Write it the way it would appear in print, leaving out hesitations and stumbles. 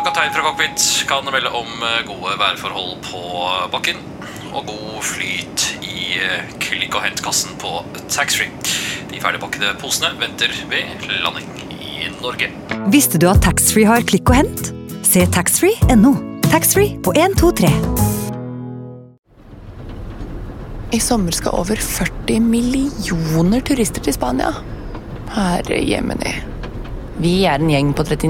kaptein fra cockpit kan melde om gode værforhold på bakken og god flyt i klikk- og hentkassen på taxfree. De ferdigpakkede posene venter ved landing i Norge. Visste du at taxfree har klikk og hent? Se taxfree.no. Taxfree på 123. I sommer skal over 40 millioner turister til Spania. Herre jemini. Vi en gjeng på 39